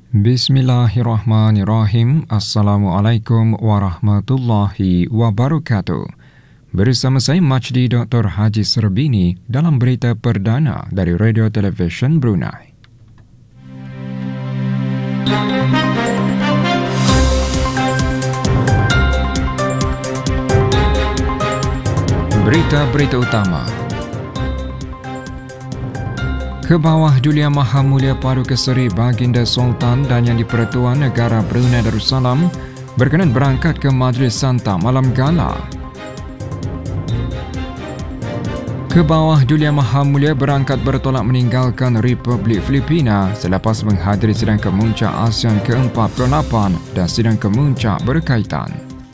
Bismillahirrahmanirrahim. Assalamualaikum warahmatullahi wabarakatuh. Bersama saya Majdi Dr. Haji Serbini dalam berita perdana dari Radio Television Brunei. Berita-berita utama. Ke bawah Duli Yang Maha Mulia Paduka Seri Baginda Sultan dan Yang di-Pertuan Negara Brunei Darussalam berkenan berangkat ke Majlis Santa Malam Gala. Ke bawah Duli Yang Maha Mulia berangkat bertolak meninggalkan Republik Filipina selepas menghadiri sidang kemuncak ASEAN ke-48 dan sidang kemuncak berkaitan.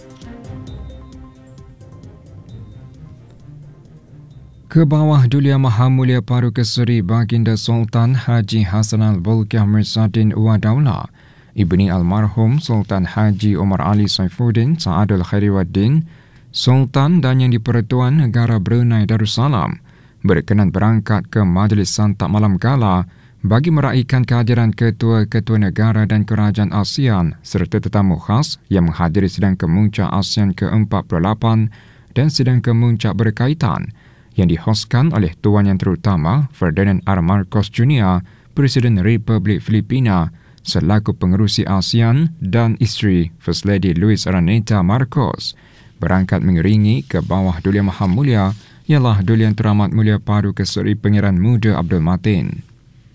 Ke bawah Duli Yang Maha Mulia Paduka Seri Baginda Sultan Haji Hassanal Bolkiah Mirzaddin Uwadaula, ibni almarhum Sultan Haji Omar Ali Saifuddin Saadul Khairiwaddin, Sultan dan Yang di-Pertuan Negara Brunei Darussalam berkenan berangkat ke Majlis Santa Malam Gala bagi meraihkan kehadiran ketua-ketua negara dan kerajaan ASEAN serta tetamu khas yang menghadiri sidang kemuncak ASEAN ke-48 dan sidang kemuncak berkaitan yang dihoskan oleh Tuan Yang Terutama Ferdinand R. Marcos Jr., Presiden Republik Filipina selaku pengerusi ASEAN dan isteri First Lady Luis Araneta Marcos berangkat mengiringi ke bawah Duli Yang Maha Mulia ialah Duli Yang Teramat Mulia Paduka Seri Pangeran Muda Abdul Matin.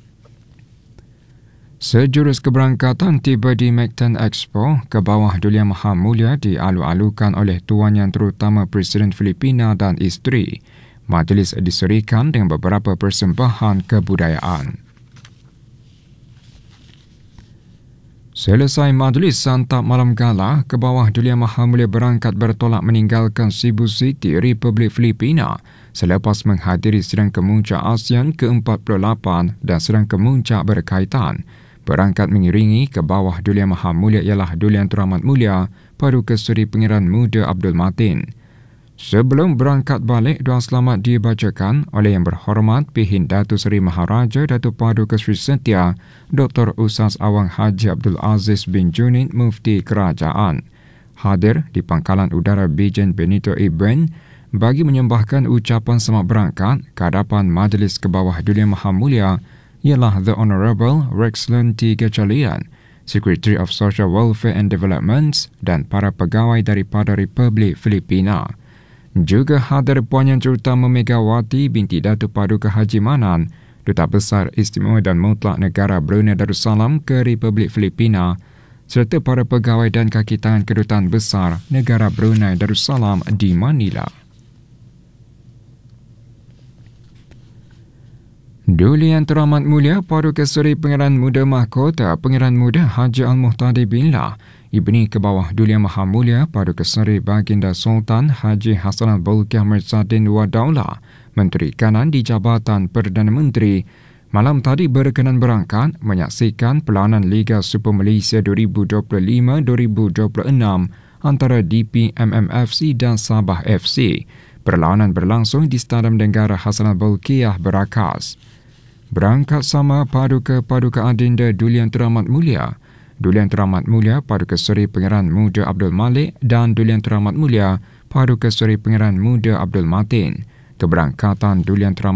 Sejurus keberangkatan tiba di Mactan Expo ke bawah Duli Yang Maha Mulia dialu-alukan oleh Tuan Yang Terutama Presiden Filipina dan isteri. Majlis diserikan dengan beberapa persembahan kebudayaan. Selesai Majlis Santap Malam Gala, ke bawah Duli Yang Maha Mulia berangkat bertolak meninggalkan Cebu City, Republik Filipina selepas menghadiri sidang kemuncak ASEAN ke-48 dan sidang kemuncak berkaitan. Berangkat mengiringi ke bawah Duli Yang Maha Mulia ialah Duli Yang Teramat Mulia Paduka Seri Pangeran Muda Abdul Matin. Sebelum berangkat balik, doa selamat dibacakan oleh Yang Berhormat Pihin Datuk Seri Maharaja Datuk Paduka Seri Setia Dr. Ustaz Awang Haji Abdul Aziz bin Junid Mufti Kerajaan. Hadir di Pangkalan Udara Bijen Benito Ibn bagi menyembahkan ucapan selamat berangkat ke hadapan Majlis ke bawah Duli Yang Maha Mulia ialah The Honourable Rexlen T. Gatchalian, Secretary of Social Welfare and Development dan para pegawai daripada Republik Filipina. Juga hadir Puan Yang Terutama Megawati binti Datuk Paduka Haji Manan, Duta Besar Istimewa dan Mutlak Negara Brunei Darussalam ke Republik Filipina, serta para pegawai dan kaki tangan Kedutaan Besar Negara Brunei Darussalam di Manila. Duli Yang Teramat Mulia Paduka Seri Pangeran Muda Mahkota Pangeran Muda Haji Al-Muhtadi Billah, ibni ke bawah Duli Yang Maha Mulia Paduka Seri Baginda Sultan Haji Hassanal Bolkiah Mirzaddin Uwadaula, Menteri Kanan di Jabatan Perdana Menteri, malam tadi berkenan berangkat menyaksikan perlawanan Liga Super Malaysia 2025-2026 antara DPMMFC dan Sabah FC. Perlawanan berlangsung di Stadium Negara Hassanal Bolkiah Berakas. Berangkat sama Paduka Adinda Duli Yang Teramat Mulia, Duli Yang Teramat Mulia Paduka Seri Pangeran Muda Abdul Malik dan Duli Yang Teramat Mulia Paduka Seri Pangeran Muda Abdul Matin. Keberangkatan Duli Yang Teramat